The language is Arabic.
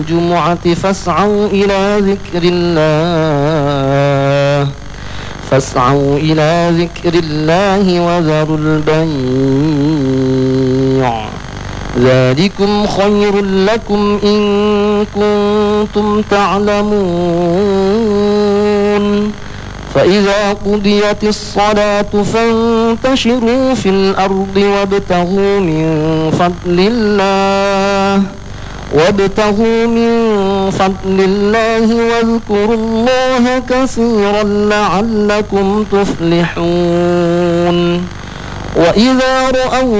الجمعة فاسعوا إلى ذكر الله وذروا البيع ذلكم خير لكم إن كنتم تعلمون فإذا قضيت الصلاة فانتشروا في الأرض وابتغوا من فضل الله واذكروا الله كثيرا لعلكم تفلحون وإذا رأوا